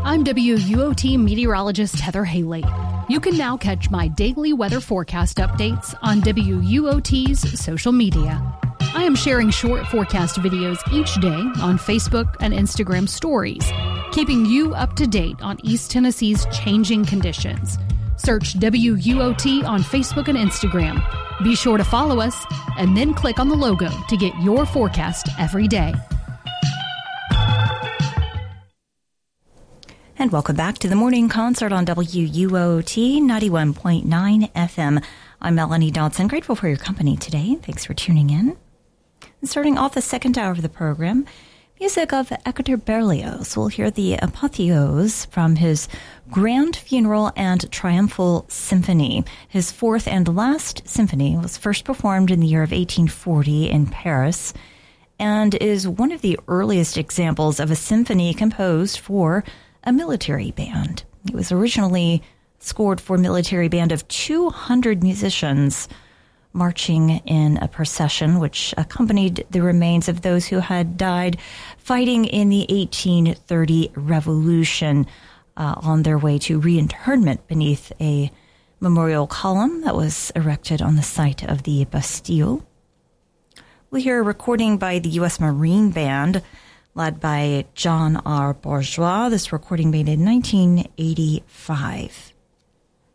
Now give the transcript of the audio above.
I'm WUOT meteorologist Heather Haley. You can now catch my daily weather forecast updates on WUOT's social media. I am sharing short forecast videos each day on Facebook and Instagram stories, keeping you up to date on East Tennessee's changing conditions. Search WUOT on Facebook and Instagram. Be sure to follow us and then click on the logo to get your forecast every day. And welcome back to the morning concert on WUOT 91.9 FM. I'm Melanie Dodson. Grateful for your company today. Thanks for tuning in. And starting off the second hour of the program, music of Hector Berlioz. We'll hear the Apotheose from his Grand Funeral and Triumphal Symphony. His fourth and last symphony was first performed in the year of 1840 in Paris and is one of the earliest examples of a symphony composed for a military band. It was originally scored for a military band of 200 musicians marching in a procession which accompanied the remains of those who had died fighting in the 1830 revolution on their way to reinterment beneath a memorial column that was erected on the site of the Bastille. We'll hear a recording by the U.S. Marine Band led by John R. Bourgeois. This recording made in 1985.